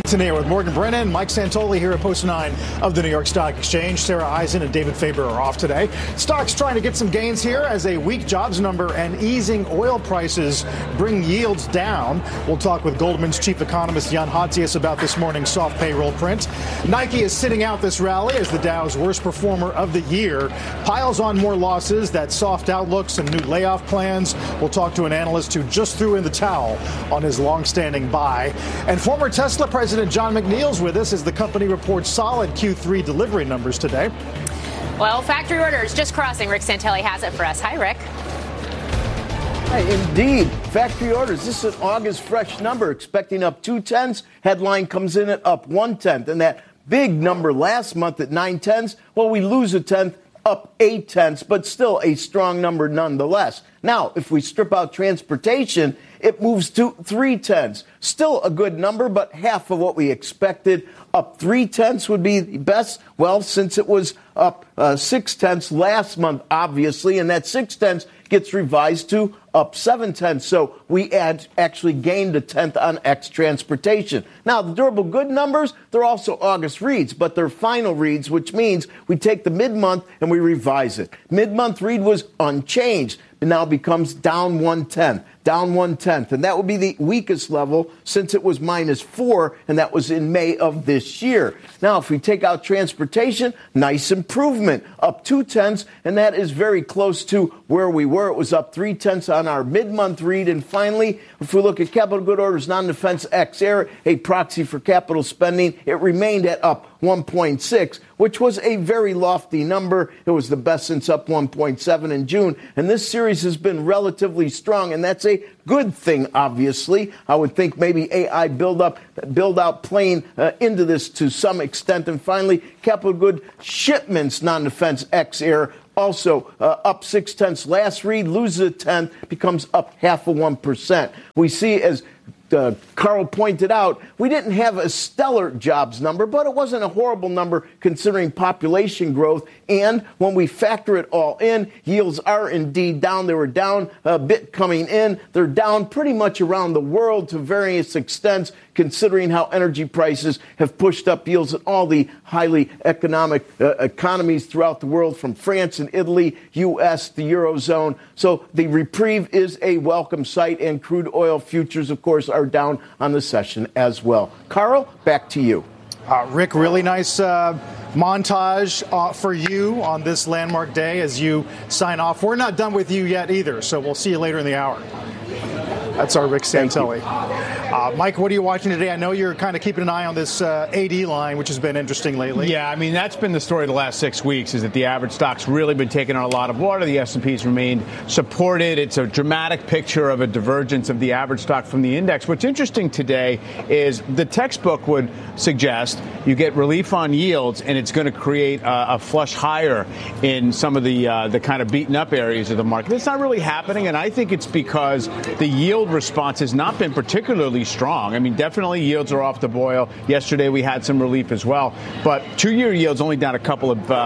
Tonight with Morgan Brennan, Mike Santoli here at Post 9 of the New York Stock Exchange. Sarah Eisen and David Faber are off today. Stocks trying to get some gains here as a weak jobs number and easing oil prices bring yields down. We'll talk with Goldman's chief economist Jan Hatzius about this morning's soft payroll print. Nike is sitting out this rally as the Dow's worst performer of the year piles on more losses, that soft outlook, some new layoff plans. We'll talk to an analyst who just threw in the towel on his long-standing buy. And former Tesla President John McNeil's with us as the company reports solid Q3 delivery numbers today. Well, factory orders just crossing. Rick Santelli has it for us. Hi, Rick. Hi, indeed. Factory orders. This is an August fresh number, expecting up 0.2. Headline comes in at up 0.1. And that big number last month at 0.9, well, we lose 0.1, up 0.8, but still a strong number nonetheless. Now, if we strip out transportation, it moves to 0.3. Still a good number, but half of what we expected. Up 0.3 would be the best. Well, since it was up 0.6 last month, obviously, and that 0.6 gets revised to up 0.7. So we actually gained 0.1 on X transportation. Now, the durable good numbers, they're also August reads, but they're final reads, which means we take the mid-month and we revise it. Mid-month read was unchanged. It now becomes down 0.1, down 0.1. And that would be the weakest level since it was -4, and that was in May of this year. Now, if we take out transportation, nice improvement, up 0.2, and that is very close to where we were. It was up 0.3 on our mid-month read. And finally, if we look at capital good orders, non-defense ex-air, a proxy for capital spending, it remained at up 1.6, which was a very lofty number. It was the best since up 1.7 in June. And this series has been relatively strong, and that's a good thing, obviously. I would think maybe AI build out playing into this to some extent. And finally, capital good shipments, non-defense ex-air, also up 0.6 last read, loses 0.1, becomes up 0.5%. We see, as Carl pointed out, we didn't have a stellar jobs number, but it wasn't a horrible number considering population growth. And when we factor it all in, yields are indeed down. They were down a bit coming in. They're down pretty much around the world to various extents, considering how energy prices have pushed up yields in all the highly economic economies throughout the world, from France and Italy, U.S., the Eurozone. So the reprieve is a welcome sight, and crude oil futures, of course, are down on the session as well. Carl, back to you. Rick, really nice montage for you on this landmark day as you sign off. We're not done with you yet either, so we'll see you later in the hour. That's our Rick Santelli. Mike, what are you watching today? I know you're kind of keeping an eye on this AD line, which has been interesting lately. Yeah, I mean, that's been the story of the last 6 weeks, is that the average stock's really been taking on a lot of water. The S&P's remained supported. It's a dramatic picture of a divergence of the average stock from the index. What's interesting today is the textbook would suggest you get relief on yields, and it's going to create a flush higher in some of the kind of beaten up areas of the market. That's not really happening, and I think it's because the yield response has not been particularly strong. I mean, definitely yields are off the boil. Yesterday we had some relief as well, but 2-year yields only down a couple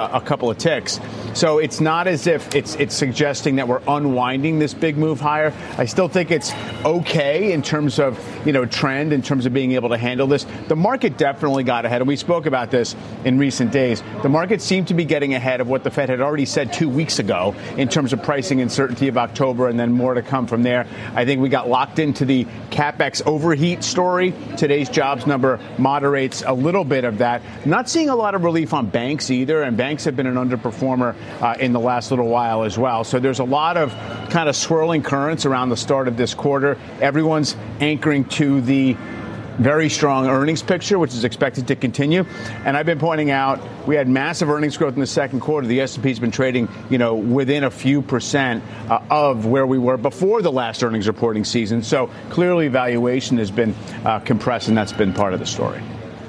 of ticks. So it's not as if it's suggesting that we're unwinding this big move higher. I still think it's okay in terms of, trend, in terms of being able to handle this. The market definitely got ahead, and we spoke about this in recent days. The market seemed to be getting ahead of what the Fed had already said 2 weeks ago in terms of pricing uncertainty of October, and then more to come from there. I think we got locked into the CapEx overheat story. Today's jobs number moderates a little bit of that. Not seeing a lot of relief on banks either, and banks have been an underperformer in the last little while as well. So there's a lot of kind of swirling currents around the start of this quarter. Everyone's anchoring to the very strong earnings picture, which is expected to continue. And I've been pointing out we had massive earnings growth in the second quarter. The S&P's been trading, within a few percent of where we were before the last earnings reporting season. So clearly valuation has been compressed, and that's been part of the story.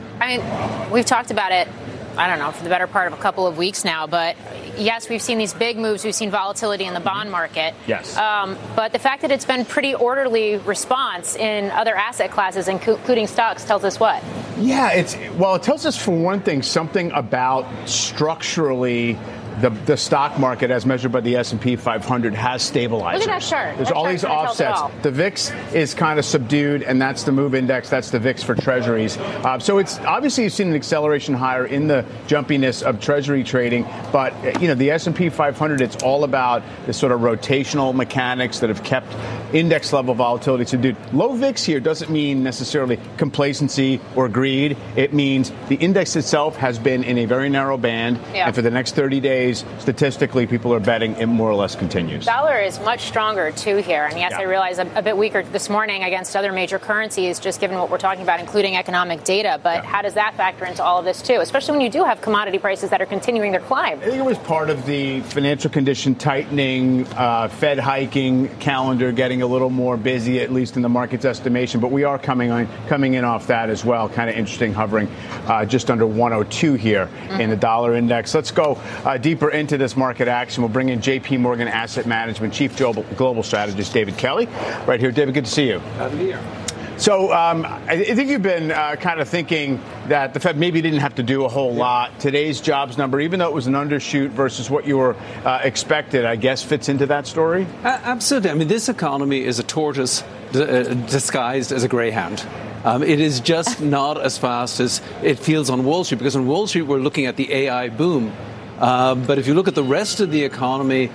I mean, we've talked about it, I don't know, for the better part of a couple of weeks now, but yes, we've seen these big moves. We've seen volatility in the bond market. Yes. But the fact that it's been pretty orderly response in other asset classes, including stocks, tells us what? Yeah, it tells us, for one thing, something about structurally the stock market, as measured by the S&P 500, has stabilized. Look at that chart. There's that all chart these offsets. The VIX is kind of subdued, and that's the MOVE index. That's the VIX for treasuries. So it's obviously you've seen an acceleration higher in the jumpiness of treasury trading. But, the S&P 500, it's all about this sort of rotational mechanics that have kept index level volatility subdued. Low VIX here doesn't mean necessarily complacency or greed. It means the index itself has been in a very narrow band. Yeah. And for the next 30 days, statistically, people are betting it more or less continues. Dollar is much stronger, too, here. And yes, I realize a bit weaker this morning against other major currencies, just given what we're talking about, including economic data. But how does that factor into all of this, too, especially when you do have commodity prices that are continuing their climb? I think it was part of the financial condition tightening, Fed hiking calendar getting a little more busy, at least in the market's estimation. But we are coming in off that as well. Kind of interesting, hovering just under 102 here in the dollar index. Let's go deeper into this market action. We'll bring in JP Morgan Asset Management Chief Global Strategist David Kelly. Right here. David, good to see you. Happy to be here. So I think you've been kind of thinking that the Fed maybe didn't have to do a whole lot. Today's jobs number, even though it was an undershoot versus what you were expected, I guess fits into that story? Absolutely. I mean, this economy is a tortoise disguised as a greyhound. It is just not as fast as it feels on Wall Street, because on Wall Street we're looking at the AI boom. But if you look at the rest of the economy,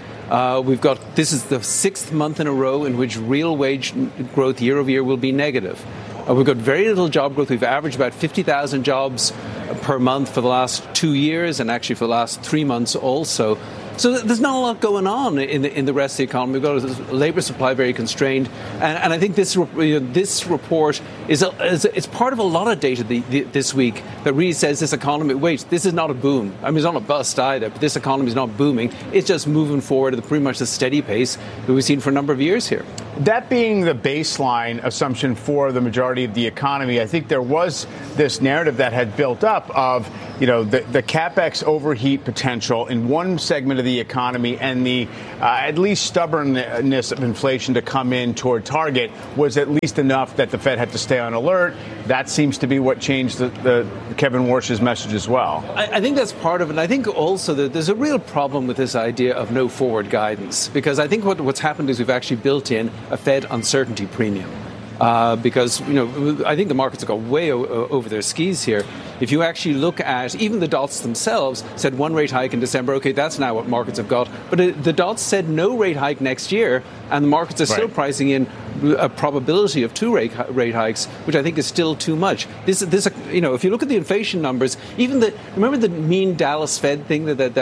this is the 6th month in a row in which real wage growth year over year will be negative. We've got very little job growth. We've averaged about 50,000 jobs per month for the last 2 years, and actually for the last 3 months also. So there's not a lot going on in the rest of the economy. We've got a labor supply very constrained, and I think this report is part of a lot of data this week that really says this economy. Wait, this is not a boom. I mean, it's not a bust either. But this economy is not booming. It's just moving forward at pretty much the steady pace that we've seen for a number of years here. That being the baseline assumption for the majority of the economy, I think there was this narrative that had built up of, the CapEx overheat potential in one segment of the economy and the at least stubbornness of inflation to come in toward target was at least enough that the Fed had to stay on alert. That seems to be what changed the Kevin Warsh's message as well. I think that's part of it. And I think also that there's a real problem with this idea of no forward guidance, because I think what's happened is we've actually built in a Fed uncertainty premium. Because, I think the markets have got way over their skis here. If you actually look at, even the dots themselves said one rate hike in December. Okay, that's now what markets have got. But the dots said no rate hike next year, and the markets are still pricing in a probability of 2 rate hikes, which I think is still too much. If you look at the inflation numbers, remember the mean Dallas Fed thing that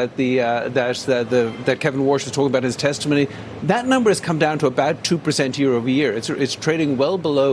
Kevin Warsh was talking about in his testimony. That number has come down to about 2% year over year. It's trading well below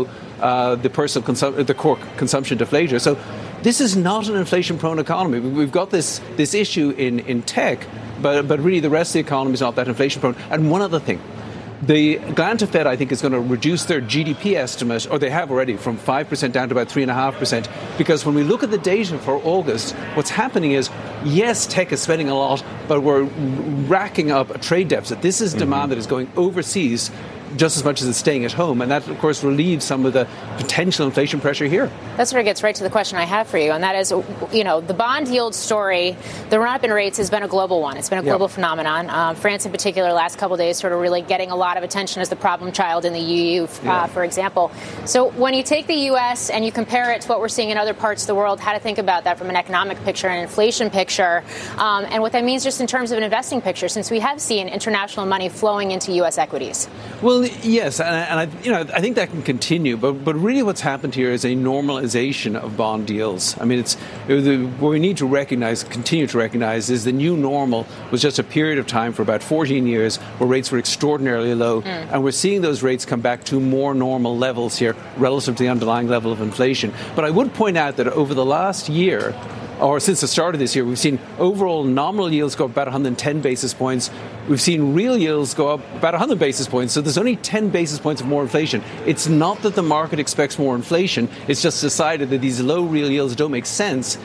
the core consumption deflator. So this is not an inflation-prone economy. We've got this issue in tech, but really the rest of the economy is not that inflation-prone. And one other thing. The Atlanta Fed, I think, is going to reduce their GDP estimate, or they have already, from 5% down to about 3.5%. Because when we look at the data for August, what's happening is, yes, tech is spending a lot, but we're racking up a trade deficit. This is demand that is going overseas just as much as it's staying at home. And that, of course, relieves some of the potential inflation pressure here. That sort of gets right to the question I have for you, and that is, the bond yield story, the run-up in rates has been a global one. It's been a global phenomenon. France, in particular, last couple of days, sort of really getting a lot of attention as the problem child in the EU, for example. So when you take the U.S. and you compare it to what we're seeing in other parts of the world, how to think about that from an economic picture and inflation picture, and what that means just in terms of an investing picture, since we have seen international money flowing into U.S. equities. Well, yes, and I think that can continue, but really what's happened here is a normalization of bond deals. I mean, what we need to continue to recognize, is the new normal was just a period of time for about 14 years where rates were extraordinarily low, and we're seeing those rates come back to more normal levels here relative to the underlying level of inflation. But I would point out that over the last year, or since the start of this year, we've seen overall nominal yields go up about 110 basis points. We've seen real yields go up about 100 basis points. So there's only 10 basis points of more inflation. It's not that the market expects more inflation. It's just decided that these low real yields don't make sense.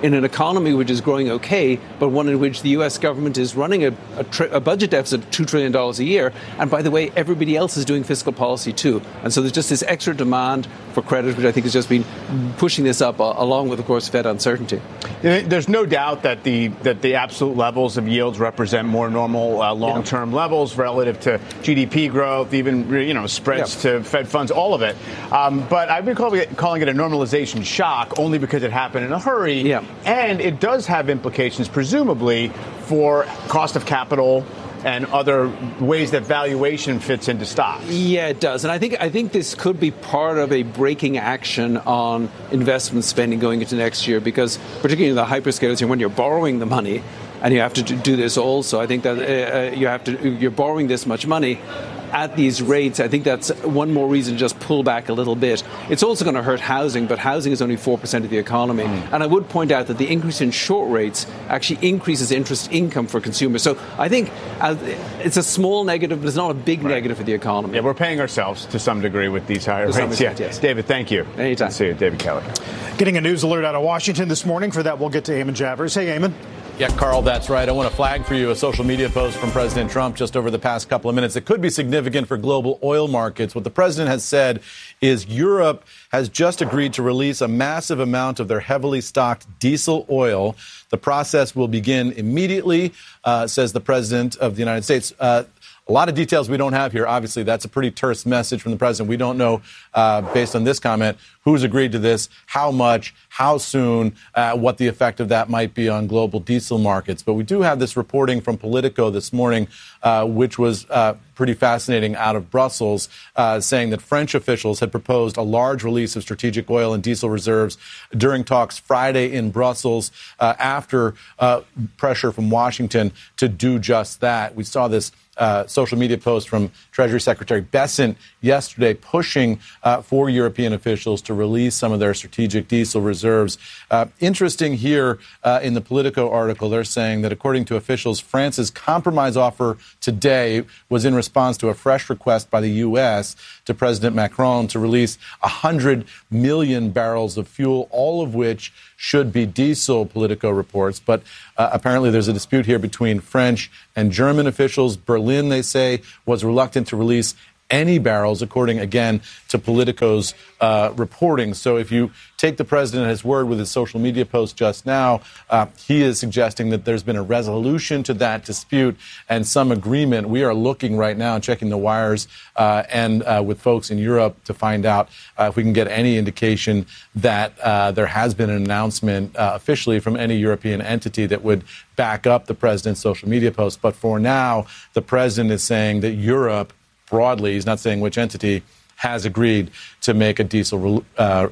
in an economy which is growing okay, but one in which the U.S. government is running a budget deficit of $2 trillion a year. And by the way, everybody else is doing fiscal policy too. And so there's just this extra demand for credit, which I think has just been pushing this up, along with, of course, Fed uncertainty. There's no doubt that the absolute levels of yields represent more normal long-term levels relative to GDP growth, even spreads to Fed funds, all of it. But I've been calling it a normalization shock only because it happened in a hurry. Yeah. And it does have implications, presumably, for cost of capital and other ways that valuation fits into stocks. Yeah, it does. And I think this could be part of a braking action on investment spending going into next year, because particularly in the hyperscalers, when you're borrowing the money, and you have to do this also, I think that you're borrowing this much money at these rates. I think that's one more reason to just pull back a little bit. It's also going to hurt housing, but housing is only 4% of the economy. And I would point out that the increase in short rates actually increases interest income for consumers. So I think it's a small negative, but it's not a big negative for the economy. Yeah, we're paying ourselves to some degree with these higher rates. Yes. David, thank you. Anytime. See you, David Kelly. Getting a news alert out of Washington this morning. For that, we'll get to Eamon Javers. Hey, Eamon. Yeah, Carl, that's right. I want to flag for you a social media post from President Trump just over the past couple of minutes. It could be significant for global oil markets. What the president has said is Europe has just agreed to release a massive amount of their heavily stocked diesel oil. The process will begin immediately, says the president of the United States. A lot of details we don't have here. Obviously, that's a pretty terse message from the president. We don't know, based on this comment, who's agreed to this, how much, how soon, what the effect of that might be on global diesel markets. But we do have this reporting from Politico this morning, which was pretty fascinating, out of Brussels, saying that French officials had proposed a large release of strategic oil and diesel reserves during talks Friday in Brussels after pressure from Washington to do just that. We saw this social media post from Treasury Secretary Bessent yesterday pushing for European officials to release some of their strategic diesel reserves. Interesting here in the Politico article, they're saying that according to officials, France's compromise offer today was in response to a fresh request by the U.S. to President Macron to release 100 million barrels of fuel, all of which should be diesel, Politico reports. But apparently there's a dispute here between French and German officials. Berlin, they say, was reluctant to release any barrels, according, again, to Politico's reporting. So if you take the president at his word with his social media post just now, he is suggesting that there's been a resolution to that dispute and some agreement. We are looking right now, checking the wires and with folks in Europe to find out if we can get any indication that there has been an announcement officially from any European entity that would back up the president's social media post. But for now, the president is saying that Europe, broadly, he's not saying which entity, has agreed to make a diesel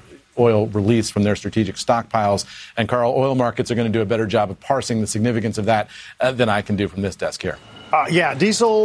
oil release from their strategic stockpiles. And, Carl, oil markets are going to do a better job of parsing the significance of that than I can do from this desk here. Diesel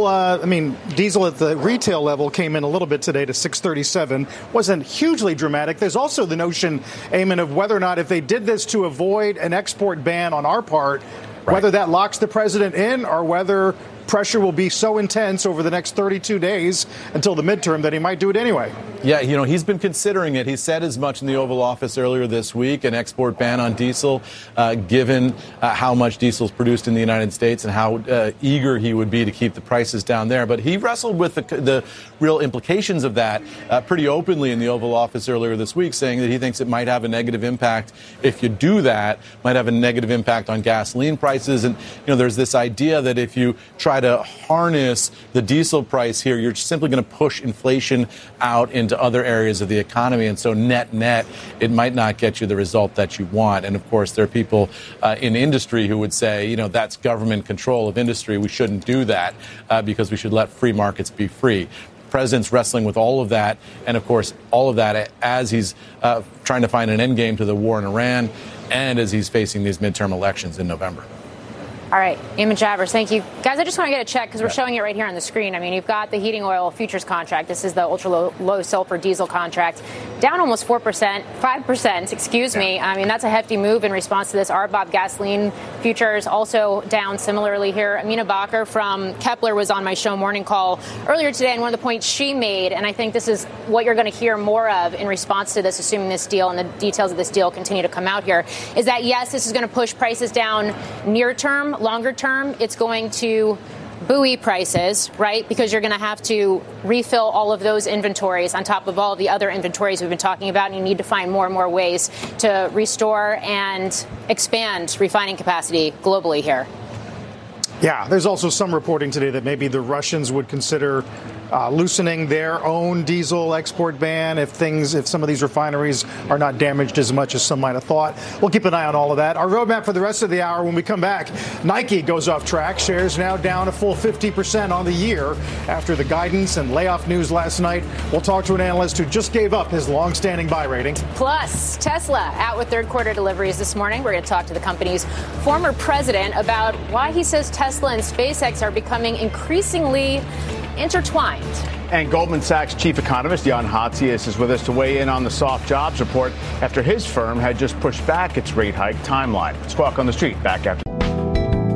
at the retail level came in a little bit today to $6.37. Wasn't hugely dramatic. There's also the notion, Eamon, of whether or not if they did this to avoid an export ban on our part, whether that locks the president in or whether pressure will be so intense over the next 32 days until the midterm that he might do it anyway. Yeah, he's been considering it. He said as much in the Oval Office earlier this week, an export ban on diesel, given how much diesel is produced in the United States and how eager he would be to keep the prices down there. But he wrestled with the real implications of that pretty openly in the Oval Office earlier this week, saying that he thinks it might have a negative impact if you do that, might have a negative impact on gasoline prices. And, there's this idea that if you try to harness the diesel price here, you're simply going to push inflation out into other areas of the economy. And so net, it might not get you the result that you want. And of course, there are people in industry who would say, that's government control of industry. We shouldn't do that because we should let free markets be free. The president's wrestling with all of that. And of course, all of that as he's trying to find an end game to the war in Iran and as he's facing these midterm elections in November. All right, Eamon Javers, thank you. Guys, I just want to get a check because we're showing it right here on the screen. I mean, you've got the heating oil futures contract. This is the ultra-low sulfur diesel contract. Down almost 4%, 5%, excuse me. I mean, that's a hefty move in response to this. RBOB gasoline futures also down similarly here. Amina Bacher from Kepler was on my show Morning Call earlier today, and one of the points she made, and I think this is what you're going to hear more of in response to this, assuming this deal and the details of this deal continue to come out here, is that, yes, this is going to push prices down near term. Longer term, it's going to buoy prices, right? Because you're going to have to refill all of those inventories on top of all of the other inventories we've been talking about. And you need to find more and more ways to restore and expand refining capacity globally here. Yeah, there's also some reporting today that maybe the Russians would consider loosening their own diesel export ban if some of these refineries are not damaged as much as some might have thought. We'll keep an eye on all of that. Our roadmap for the rest of the hour when we come back. Nike goes off track. Shares now down a full 50% on the year after the guidance and layoff news last night. We'll talk to an analyst who just gave up his long-standing buy rating. Plus, Tesla out with third quarter deliveries this morning. We're going to talk to the company's former president about why he says Tesla and SpaceX are becoming increasingly intertwined. And Goldman Sachs chief economist Jan Hatzius is with us to weigh in on the soft jobs report after his firm had just pushed back its rate hike timeline. Squawk on the Street, back after.